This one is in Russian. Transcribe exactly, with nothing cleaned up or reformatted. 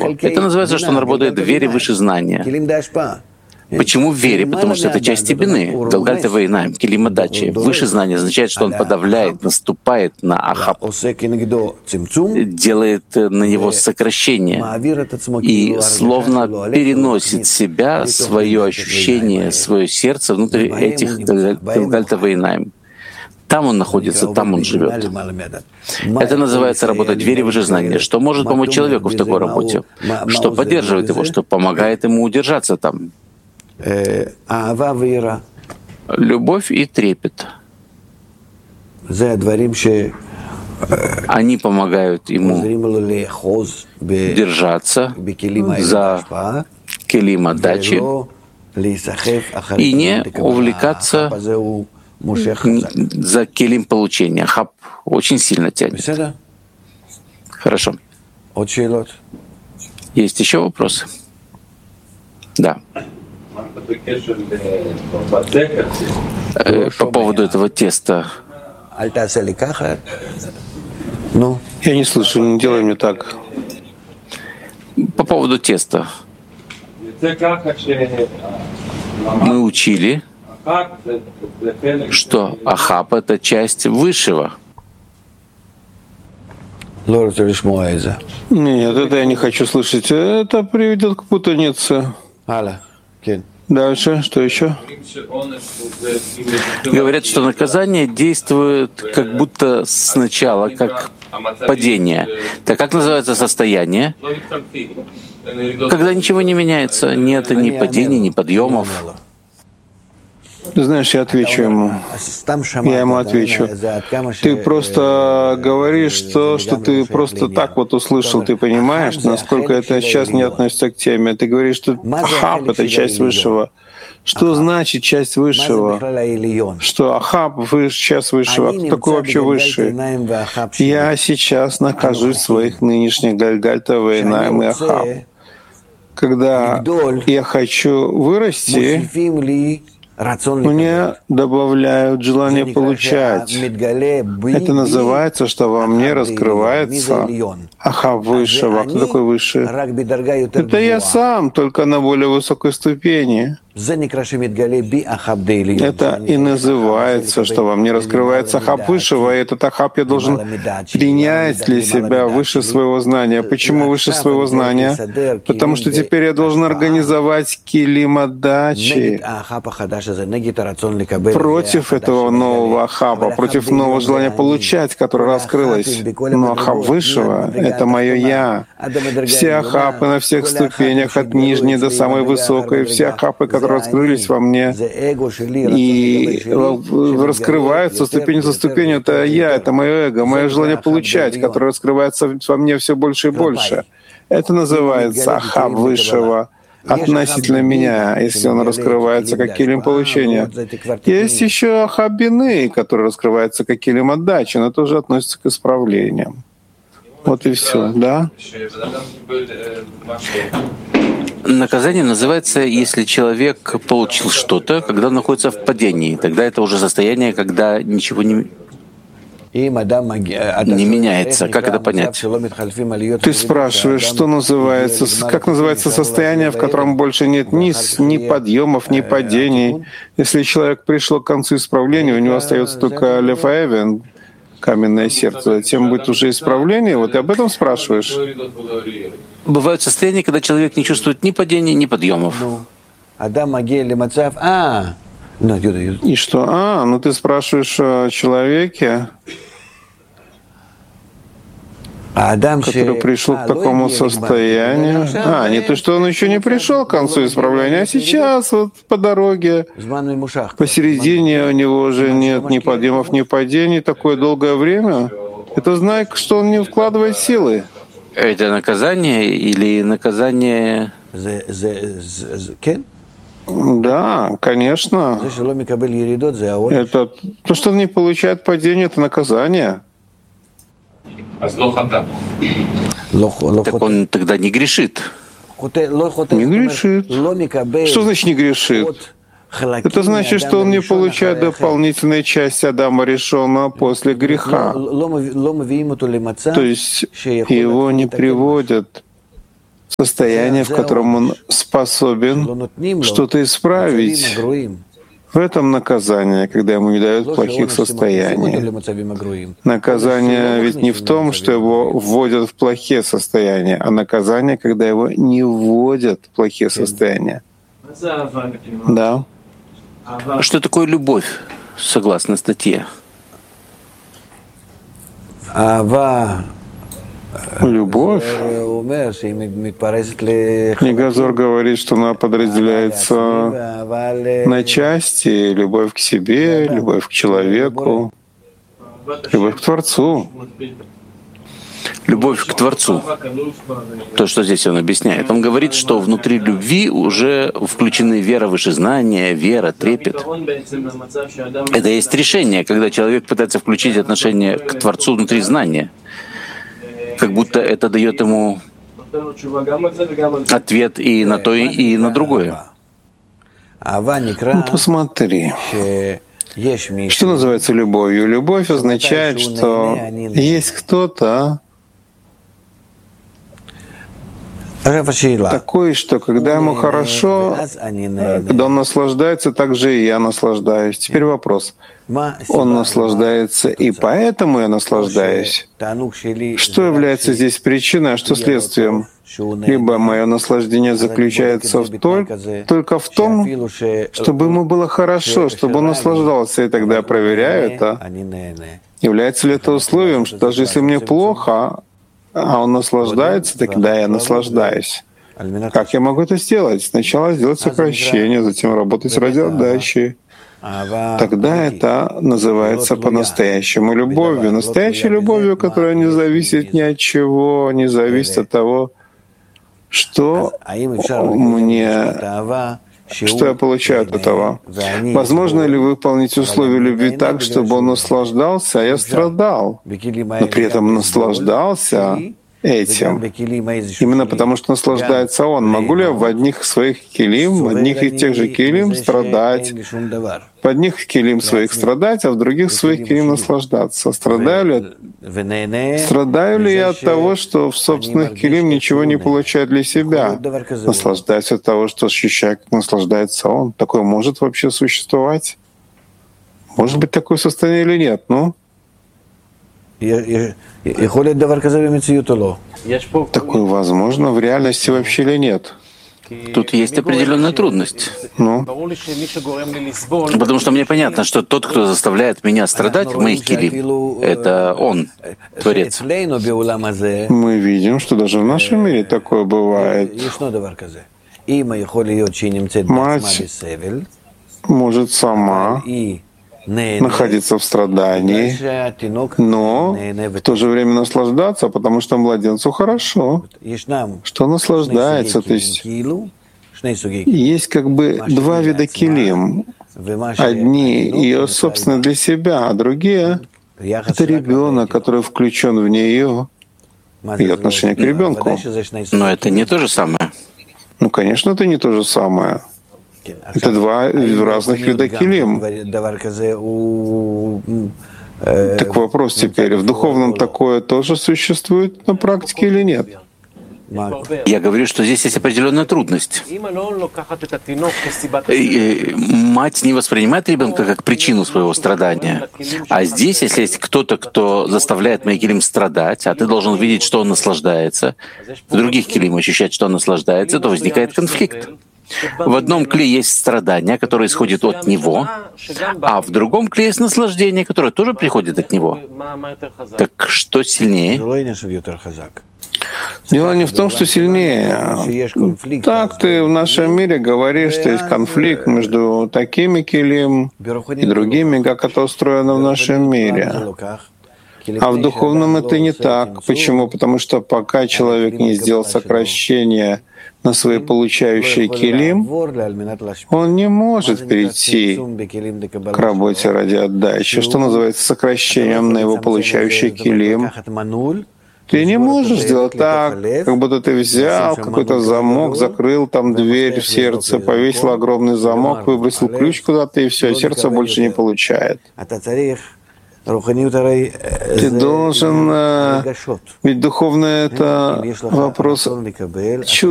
человеку. Это называется, что он работает в вере выше знания. Почему в вере? Потому что это части бины. Галгальта Вейнаим, Келим Адачи. Выше знания означает, что он подавляет, наступает на Ахаб, делает на него сокращение и словно переносит себя, свое ощущение, свое сердце внутрь этих Галгальта Вейнаим. Там он находится, там он живет. Это называется работать в вере выше знания. Что может помочь человеку в такой работе? Что поддерживает его, что помогает ему удержаться там? Любовь и трепет. Они помогают ему держаться за келим адачи и не увлекаться за келим получения. Хаб очень сильно тянет. Хорошо. Есть еще вопросы? Да. По поводу этого теста. Я не слышу, не делай мне так. По поводу теста. Мы учили, что Ахаб — это часть высшего. Нет, это я не хочу слышать. Это приведет к путанице. Дальше, что еще? Говорят, что наказание действует как будто сначала, как падение. Так как называется состояние? Когда ничего не меняется, нет ни падений, ни подъемов. Ты знаешь, я отвечу ему. Я ему отвечу. Ты просто говоришь то, что ты просто так вот услышал. Ты понимаешь, насколько это сейчас не относится к теме. Ты говоришь, что Ахаб — это часть высшего. Что значит часть высшего? Что Ахаб — часть высшего. А кто такой вообще высший? Я сейчас нахожусь в своих нынешних Гальгальта Вейнаим и Ахаб. Когда я хочу вырасти, мне добавляют желание получать. Это называется, что во мне раскрывается Ахаб высшего. А кто такой высший? Это я сам, только на более высокой ступени. Это и называется, что во мне раскрывается Ахаб высшего, и этот Ахаб я должен принять для себя выше своего знания. Почему выше своего знания? Потому что теперь я должен организовать келим адачи против этого нового Ахаба, против нового желания получать, которое раскрылось. Но Ахаб высшего — это мое «я». Все Ахабы на всех ступенях, от нижней до самой высокой, все Ахабы, которые раскрылись во мне и раскрываются ступень за ступенью, это я, это мое эго, мое желание получать, которое раскрывается во мне все больше и больше. Это называется Ахаб высшего относительно меня, если он раскрывается как келим получения. Есть еще Ахаб бины, который раскрывается как келим отдачи, но тоже относится к исправлениям. Вот и все, да? Наказание называется, если человек получил что-то, когда он находится в падении. Тогда это уже состояние, когда ничего не, не меняется. Как это понять? Ты спрашиваешь, что называется, как называется состояние, в котором больше нет ни, ни подъемов, ни падений. Если человек пришел к концу исправления, у него остается только лефаэвен, каменное сердце, затем будет уже исправление. Вот ты об этом спрашиваешь? Бывают состояния, когда человек не чувствует ни падений, ни подъемов. И что? А, ну ты спрашиваешь о человеке, который пришел к такому состоянию. А, не то, что он еще не пришел к концу исправления, а сейчас вот по дороге, посередине у него уже нет ни подъемов, ни падений, такое долгое время. Это знак, что он не вкладывает силы. Это наказание или наказание? Да, конечно. Это то, что он не получает падение, это наказание. Так он тогда не грешит. Не грешит. Что значит не грешит? Это значит, что он не получает дополнительной части Адама решенного после греха. То есть его не приводят состояние, в котором он способен что-то исправить. В этом наказание, когда ему не дают плохих состояний. Наказание ведь не в том, что его вводят в плохие состояния, а наказание, когда его не вводят в плохие состояния. Да. Что такое любовь, согласно статье? Любовь. Книга говорит, что она подразделяется на части: любовь к себе, любовь к человеку, любовь к Творцу. Любовь к Творцу. То, что здесь он объясняет. Он говорит, что внутри любви уже включены вера, вышезнание, вера, трепет. Это есть решение, когда человек пытается включить отношение к Творцу внутри знания. Как будто это дает ему ответ и на то, и на другое. Ну, посмотри. Что называется любовью? Любовь означает, что есть кто-то такой, что когда ему хорошо, когда он наслаждается, так же и я наслаждаюсь. Теперь вопрос. Он наслаждается, и поэтому я наслаждаюсь. Что является здесь причиной, а что следствием? Либо мое наслаждение заключается в только, только в том, чтобы ему было хорошо, чтобы он наслаждался, и тогда я проверяю это. Является ли это условием, что даже если мне плохо, а он наслаждается, тогда я наслаждаюсь. Как я могу это сделать? Сначала сделать сокращение, затем работать ради отдачи. Тогда это называется по-настоящему любовью. Настоящей любовью, которая не зависит ни от чего, не зависит от того, что мне, что я получаю от этого. Возможно ли выполнить условия любви так, чтобы он наслаждался, а я страдал, но при этом наслаждался этим, именно потому что наслаждается он? Могу ли я в одних своих килим, в одних и тех же килим страдать, в одних килим своих страдать, а в других своих килим наслаждаться? Страдаю ли, страдаю ли я от того, что в собственных килим ничего не получаю для себя? Наслаждаюсь от того, что ощущаю, как наслаждается он? Такое может вообще существовать? Может быть такое состояние или нет? Ну? Такое возможно в реальности вообще или нет? Тут есть определенная трудность. Ну? Потому что мне понятно, что тот, кто заставляет меня страдать в моих килим, это он, Творец. Мы видим, что даже в нашем мире такое бывает. Мать может сама находиться в страдании, но в то же время наслаждаться, потому что младенцу хорошо, что наслаждается. То есть есть как бы два вида килим. Одни ее собственно для себя, а другие — это ребенок, который включен в нее, ее отношение к ребенку. Но это не то же самое. Ну, конечно, это не то же самое. Это два разных вида килим. Так вопрос теперь, в духовном такое тоже существует на практике или нет? Я говорю, что здесь есть определенная трудность. Мать не воспринимает ребенка как причину своего страдания. А здесь, если есть кто-то, кто заставляет мои килим страдать, а ты должен видеть, что он наслаждается, в других килим ощущать, что он наслаждается, то возникает конфликт. В одном кле есть страдание, которое исходит от него, а в другом кле есть наслаждение, которое тоже приходит от него. Так что сильнее? Дело не в том, что сильнее. Так ты в нашем мире говоришь, что есть конфликт между такими килим и другими, как это устроено в нашем мире. А в духовном это не так. Почему? Потому что пока человек не сделал сокращение на свои получающие килим, он не может перейти к работе ради отдачи. Что называется сокращением на его получающие килим? Ты не можешь сделать так, как будто ты взял какой-то замок, закрыл там дверь в сердце, повесил огромный замок, выбросил ключ куда-то, и все, сердце больше не получает. Ты должен, ведь духовное — это вопрос чувств.